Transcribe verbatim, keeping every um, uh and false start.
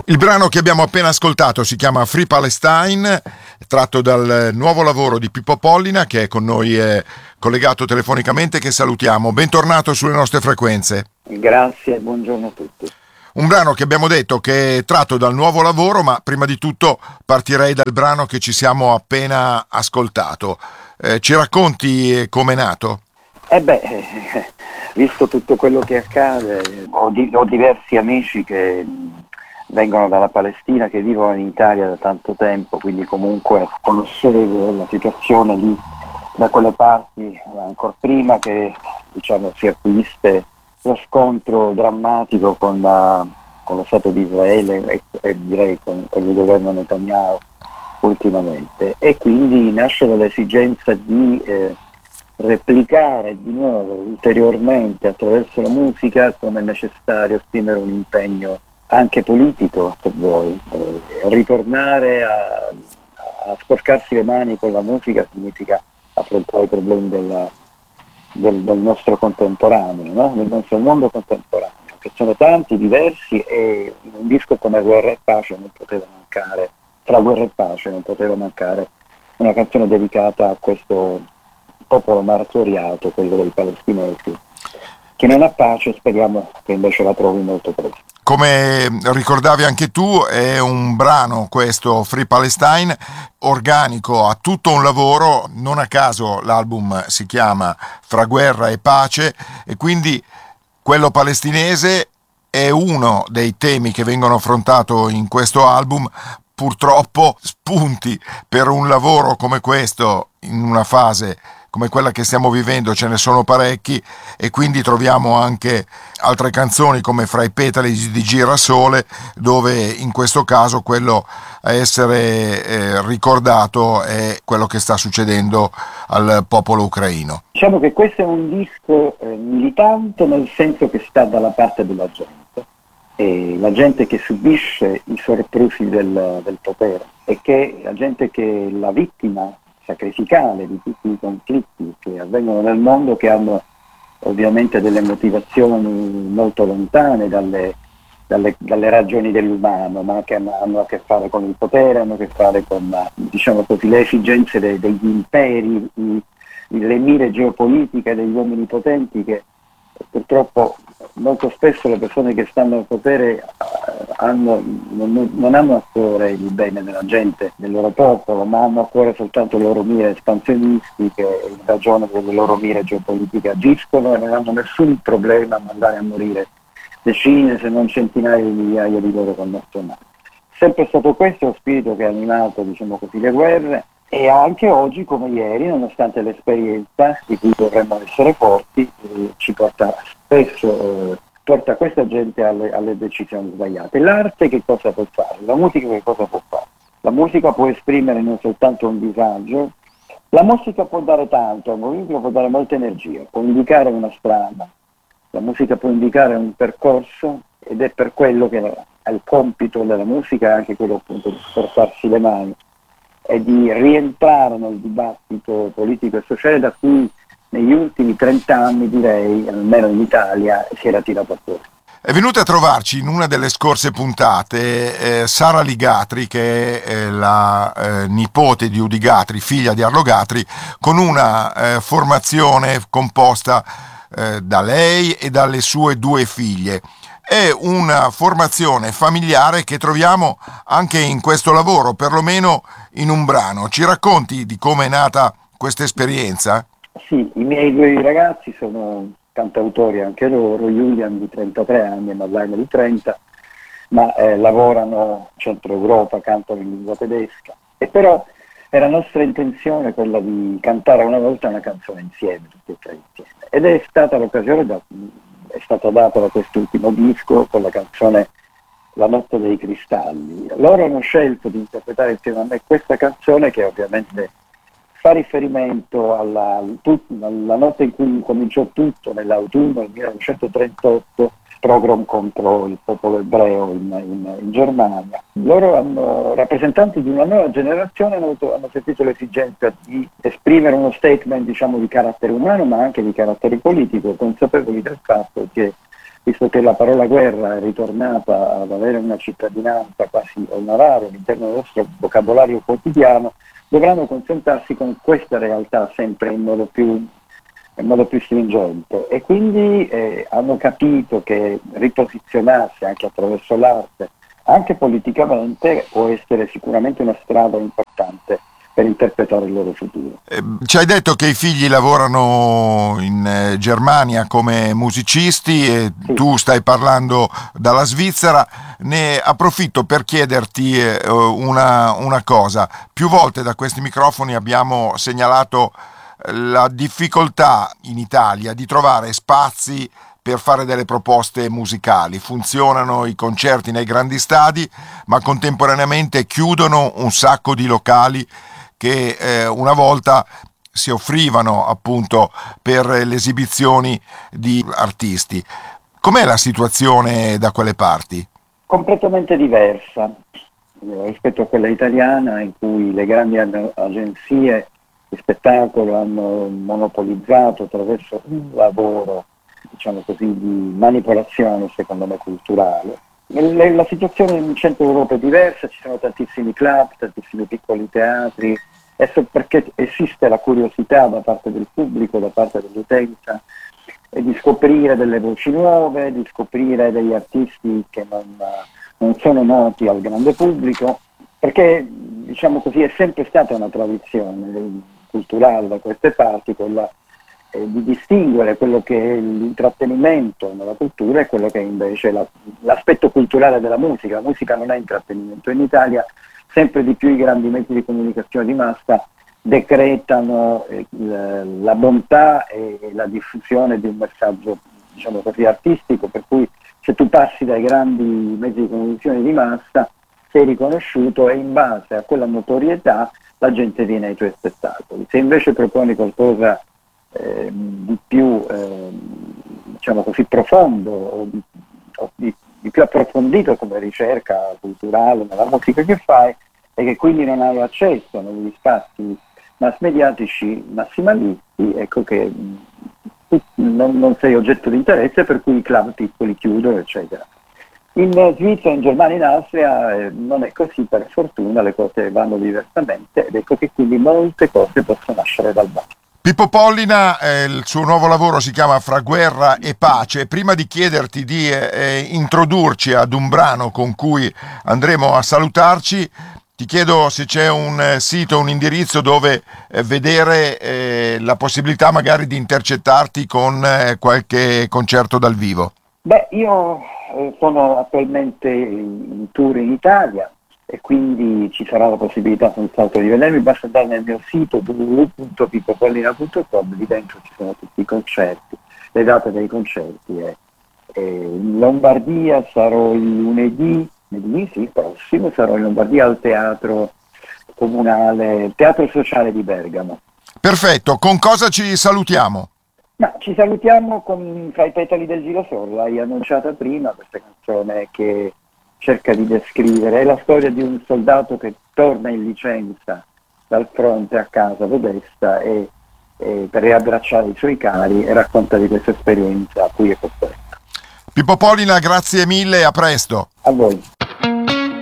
Il brano che abbiamo appena ascoltato si chiama Free Palestine, tratto dal nuovo lavoro di Pippo Pollina, che è con noi eh, collegato telefonicamente, che salutiamo. Bentornato sulle nostre frequenze. Grazie, buongiorno a tutti. Un brano che abbiamo detto che è tratto dal nuovo lavoro, ma prima di tutto partirei dal brano che ci siamo appena ascoltato. Eh, ci racconti com'è nato? Eh beh, eh, visto tutto quello che accade, ho, di, ho diversi amici che vengono dalla Palestina, che vivono in Italia da tanto tempo, quindi comunque conoscevo la situazione lì da quelle parti ancora prima che, diciamo, si acquiste lo scontro drammatico con, la, con lo Stato di Israele e, e direi con, con il governo Netanyahu ultimamente, e quindi nasce l'esigenza di eh, replicare di nuovo ulteriormente attraverso la musica, come è necessario esprimere un impegno anche politico, se vuoi. Eh, ritornare a, a sporcarsi le mani con la musica significa affrontare i problemi della, del, del nostro contemporaneo, no? Del nostro mondo contemporaneo, che sono tanti, diversi, e in un disco come Guerra e Pace non poteva mancare, tra Guerra e Pace non poteva mancare una canzone dedicata a questo popolo martoriato, quello dei palestinesi, che non ha pace, speriamo che invece la trovi molto presto. Come ricordavi anche tu, è un brano, questo Free Palestine, organico, ha tutto un lavoro, non a caso l'album si chiama Fra guerra e pace, e quindi quello palestinese è uno dei temi che vengono affrontati in questo album. Purtroppo spunti per un lavoro come questo, in una fase come quella che stiamo vivendo, ce ne sono parecchi, e quindi troviamo anche altre canzoni come Fra i petali di Girasole, dove in questo caso quello a essere eh, ricordato è quello che sta succedendo al popolo ucraino. Diciamo che questo è un disco eh, militante, nel senso che sta dalla parte della gente, e la gente che subisce i soprusi del, del potere, e che la gente che è la vittima sacrificale di tutti i conflitti che avvengono nel mondo, che hanno ovviamente delle motivazioni molto lontane dalle, dalle, dalle ragioni dell'umano, ma che hanno a che fare con il potere, hanno a che fare con, diciamo così, le esigenze de, degli imperi, i, le mire geopolitiche degli uomini potenti, che purtroppo molto spesso le persone che stanno al potere hanno, non, non hanno a cuore il bene della gente, del loro popolo, ma hanno a cuore soltanto le loro mire espansionistiche, in ragione delle loro mire geopolitiche agiscono e non hanno nessun problema a mandare a morire decine se non centinaia di migliaia di loro connazionali. Sempre stato questo lo spirito che ha animato, diciamo così, le guerre, e anche oggi come ieri, nonostante l'esperienza di cui dovremmo essere forti, eh, ci porta spesso eh, porta questa gente alle, alle decisioni sbagliate. L'arte che cosa può fare? La musica che cosa può fare? La musica può esprimere non soltanto un disagio, la musica può dare tanto, la musica può dare molta energia, può indicare una strada, la musica può indicare un percorso, ed è per quello che è il compito della musica, anche quello appunto di sporcarsi le mani e di rientrare nel dibattito politico e sociale da cui negli ultimi trent'anni, direi, almeno in Italia, si era tirato fuori. È venuta a trovarci in una delle scorse puntate eh, Sara Ligatri, che è eh, la eh, nipote di Udi Gatri, figlia di Arlo Gatri, con una eh, formazione composta eh, da lei e dalle sue due figlie. È una formazione familiare che troviamo anche in questo lavoro, perlomeno in un brano. Ci racconti di come è nata questa esperienza? Sì, i miei due ragazzi sono cantautori anche loro, Julian di trentatré anni e Madeleine di trenta, ma eh, lavorano in centro Europa, cantano in lingua tedesca, e però era nostra intenzione quella di cantare una volta una canzone insieme, tutti e tre insieme, ed è stata l'occasione da, è stata data da quest'ultimo disco con la canzone La notte dei cristalli. Loro hanno scelto di interpretare insieme a me questa canzone, che ovviamente fa riferimento alla, alla notte in cui cominciò tutto, nell'autunno del millenovecentotrentotto, pogrom contro il popolo ebreo in, in, in Germania. Loro hanno, rappresentanti di una nuova generazione, hanno, hanno sentito l'esigenza di esprimere uno statement, diciamo, di carattere umano, ma anche di carattere politico, consapevoli del fatto che visto che la parola guerra è ritornata ad avere una cittadinanza quasi onoraria all'interno del nostro vocabolario quotidiano, dovranno confrontarsi con questa realtà sempre in modo più, in modo più stringente, e quindi eh, hanno capito che riposizionarsi anche attraverso l'arte, anche politicamente, può essere sicuramente una strada importante per interpretare il loro futuro. Eh, ci hai detto che i figli lavorano in eh, Germania come musicisti e Sì. tu stai parlando dalla Svizzera. Ne approfitto per chiederti eh, una, una cosa. Più volte da questi microfoni abbiamo segnalato la difficoltà in Italia di trovare spazi per fare delle proposte musicali. Funzionano i concerti nei grandi stadi, ma contemporaneamente chiudono un sacco di locali che eh, una volta si offrivano appunto per le esibizioni di artisti. Com'è la situazione da quelle parti? Completamente diversa eh, rispetto a quella italiana, in cui le grandi ag- agenzie di spettacolo hanno monopolizzato attraverso un lavoro, diciamo così, di manipolazione, secondo me, culturale. Le, la situazione in centro Europa è diversa, ci sono tantissimi club, tantissimi piccoli teatri, adesso perché esiste la curiosità da parte del pubblico, da parte dell'utenza, e di scoprire delle voci nuove, di scoprire degli artisti che non, non sono noti al grande pubblico, perché, diciamo così, è sempre stata una tradizione culturale da queste parti, quella eh, di distinguere quello che è l'intrattenimento nella cultura e quello che è invece la, l'aspetto culturale della musica. La musica non è intrattenimento. In Italia sempre di più i grandi mezzi di comunicazione di massa decretano eh, la bontà e la diffusione di un messaggio, diciamo così, artistico, per cui se tu passi dai grandi mezzi di comunicazione di massa sei riconosciuto, e in base a quella notorietà la gente viene ai tuoi spettacoli. Se invece proponi qualcosa eh, di più eh, diciamo così profondo o di, o di, di più approfondito come ricerca culturale nella musica che fai, e che quindi non hai accesso negli spazi mass mediatici massimalisti, ecco che mh, non, non sei oggetto di interesse, per cui i club piccoli chiudono, eccetera. In Svizzera, in Germania, in Austria eh, non è così, per fortuna le cose vanno diversamente, ed ecco che quindi molte cose possono nascere dal basso. Pippo Pollina, eh, il suo nuovo lavoro si chiama Fra guerra e pace. Prima di chiederti di eh, introdurci ad un brano con cui andremo a salutarci, ti chiedo se c'è un eh, sito, un indirizzo dove eh, vedere eh, la possibilità magari di intercettarti con eh, qualche concerto dal vivo. Beh, io eh, sono attualmente in tour in Italia, e quindi ci sarà la possibilità senz'altro di vedermi. Basta andare nel mio sito w w w punto pippo pollina punto com, lì dentro ci sono tutti i concerti, le date dei concerti. E, e in Lombardia sarò il lunedì, lunedì sì, prossimo, sarò in Lombardia al Teatro Comunale, Teatro Sociale di Bergamo. Perfetto, con cosa ci salutiamo? No, ci salutiamo con Fra i petali del girasole, l'hai annunciata prima, questa canzone che cerca di descrivere, è la storia di un soldato che torna in licenza dal fronte a casa ad Odessa e, e per riabbracciare i suoi cari, e racconta di questa esperienza a cui è costretto. Pippo Pollina, grazie mille e a presto. A voi.